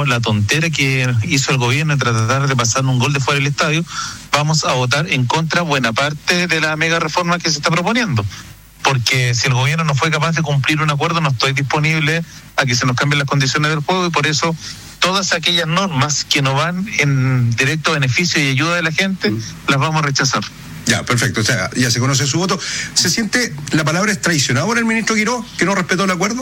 la tontera que hizo el gobierno de tratar de pasar un gol de fuera del estadio, vamos a votar en contra buena parte de la mega reforma que se está proponiendo. Porque si el gobierno no fue capaz de cumplir un acuerdo, no estoy disponible a que se nos cambien las condiciones del juego, y por eso todas aquellas normas que no van en directo beneficio y ayuda de la gente, las vamos a rechazar. Ya, perfecto, o sea, ya se conoce su voto. ¿Se siente, la palabra es traicionado por el ministro Quirós, que no respetó el acuerdo?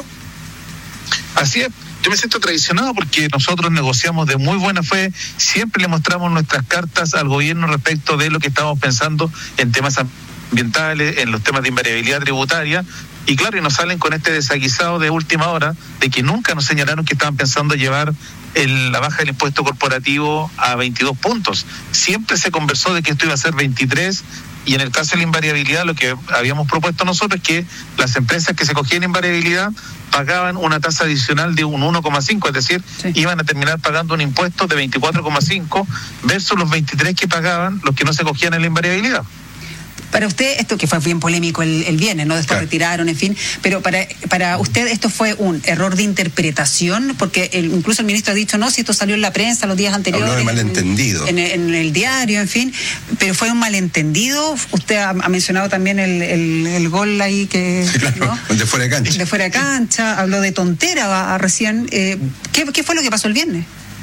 Así es, yo me siento traicionado porque nosotros negociamos de muy buena fe, siempre le mostramos nuestras cartas al gobierno respecto de lo que estamos pensando en temas ambientales, en los temas de invariabilidad tributaria, y claro, y nos salen con este desaguisado de última hora de que nunca nos señalaron que estaban pensando llevar la baja del impuesto corporativo a 22 puntos. Siempre se conversó de que esto iba a ser 23, y en el caso de la invariabilidad lo que habíamos propuesto nosotros es que las empresas que se cogían invariabilidad pagaban una tasa adicional de un 1,5, es decir, iban a terminar pagando un impuesto de 24,5 versus los 23 que pagaban los que no se cogían en la invariabilidad. Para usted, esto que fue bien polémico el viernes, ¿no? Después retiraron, en fin, pero para usted esto fue un error de interpretación, porque incluso el ministro ha dicho, no, si esto salió en la prensa los días anteriores. Habló de malentendido. En el diario, en fin, pero fue un malentendido. Usted ha mencionado también el gol ahí que... Sí, claro, ¿no? De fuera de cancha. De fuera de cancha, habló de tontera recién. ¿Qué fue lo que pasó el viernes?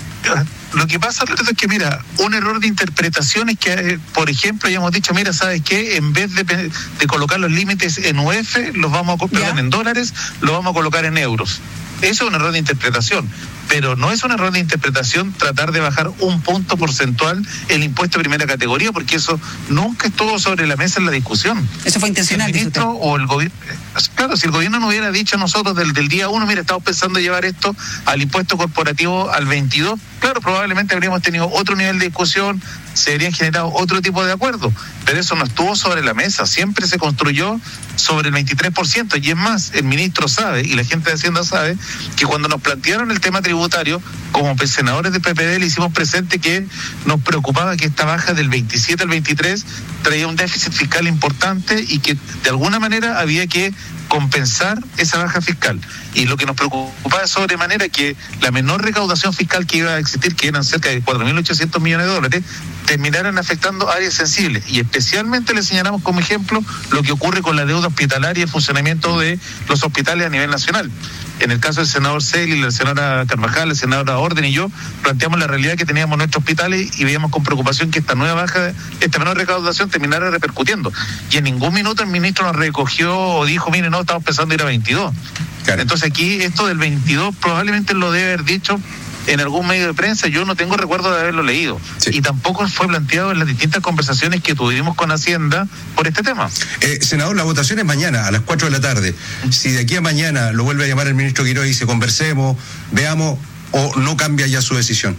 Lo que pasa es que, mira, un error de interpretación es que, por ejemplo, hayamos dicho, mira, ¿sabes qué? En vez de colocar los límites en UF, en dólares, los vamos a colocar en euros. Eso es un error de interpretación, pero no es un error de interpretación tratar de bajar un punto porcentual el impuesto de primera categoría, porque eso nunca estuvo sobre la mesa en la discusión. Eso fue intencional. El ministro o el gobierno, claro, si el gobierno nos hubiera dicho a nosotros del día 1, mira, estamos pensando llevar esto al impuesto corporativo al 22, claro, probablemente habríamos tenido otro nivel de discusión, se habrían generado otro tipo de acuerdos, pero eso no estuvo sobre la mesa, siempre se construyó sobre el 23%, y es más, el ministro sabe, y la gente de Hacienda sabe, que cuando nos plantearon el tema tributario, como senadores de PPD le hicimos presente que nos preocupaba que esta baja del 27 al 23 traía un déficit fiscal importante y que de alguna manera había que compensar esa baja fiscal. Y lo que nos preocupaba sobremanera que la menor recaudación fiscal que iba a existir, que eran cerca de 4.800 millones de dólares, terminaran afectando áreas sensibles. Y especialmente le señalamos como ejemplo lo que ocurre con la deuda hospitalaria y el funcionamiento de los hospitales a nivel nacional. En el caso del senador Celi, la senadora Carvajal, la senadora Orden y yo, planteamos la realidad que teníamos en nuestros hospitales y veíamos con preocupación que esta menor recaudación terminara repercutiendo. Y en ningún minuto el ministro nos recogió o dijo, mire, no, estamos pensando ir a 22. Claro. Entonces aquí esto del 22 probablemente lo debe haber dicho en algún medio de prensa, yo no tengo recuerdo de haberlo leído. Sí. Y tampoco fue planteado en las distintas conversaciones que tuvimos con Hacienda por este tema. Senador, la votación es mañana a las 4 de la tarde. Si de aquí a mañana lo vuelve a llamar el ministro Quirós y dice conversemos, veamos, o no cambia ya su decisión.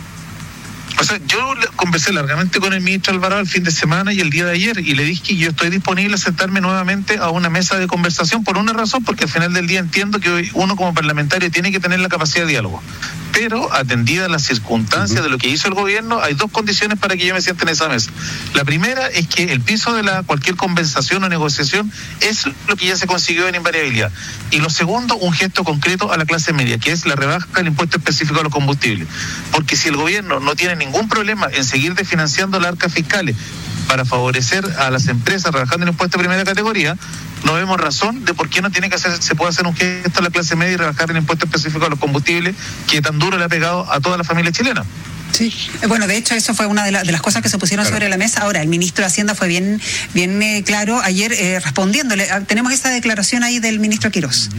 O sea, yo conversé largamente con el ministro Alvarado el fin de semana y el día de ayer, y le dije que yo estoy disponible a sentarme nuevamente a una mesa de conversación por una razón, porque al final del día entiendo que uno como parlamentario tiene que tener la capacidad de diálogo. Pero atendida las circunstancias de lo que hizo el gobierno, hay dos condiciones para que yo me siente en esa mesa. La primera es que el piso de cualquier compensación o negociación es lo que ya se consiguió en invariabilidad. Y lo segundo, un gesto concreto a la clase media, que es la rebaja del impuesto específico a los combustibles. Porque si el gobierno no tiene ningún problema en seguir desfinanciando las arcas fiscales para favorecer a las empresas rebajando el impuesto de primera categoría, no vemos razón de por qué no se puede hacer un gesto a la clase media y rebajar el impuesto específico a los combustibles que tan duro le ha pegado a toda la familia chilena. Sí, bueno, de hecho eso fue una de las cosas que se pusieron sobre la mesa. Ahora, el ministro de Hacienda fue bien claro ayer respondiéndole. Tenemos esa declaración ahí del ministro Quirós.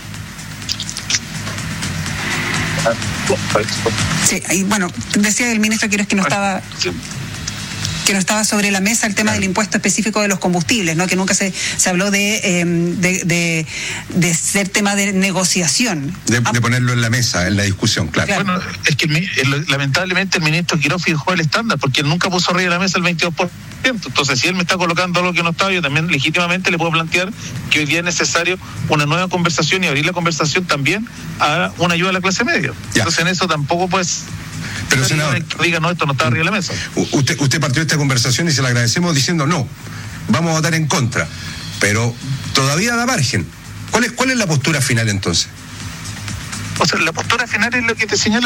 Sí, y bueno, decía el ministro Quirós que no estaba... que no estaba sobre la mesa el tema del impuesto específico de los combustibles, ¿no? Que nunca se habló de ser tema de negociación. De ponerlo en la mesa, en la discusión, claro. Bueno, es que lamentablemente el ministro Quirós fijó el estándar, porque él nunca puso arriba de la mesa el 22%. Entonces, si él me está colocando algo que no estaba, yo también legítimamente le puedo plantear que hoy día es necesario una nueva conversación y abrir la conversación también a una ayuda a la clase media. Ya. Entonces, en eso tampoco, pues... Pero senador, diga, no, esto no está arriba de la mesa. Usted partió de esta conversación y se la agradecemos diciendo no, vamos a votar en contra, pero todavía da margen. ¿Cuál es la postura final entonces? O sea, la postura final es lo que te señala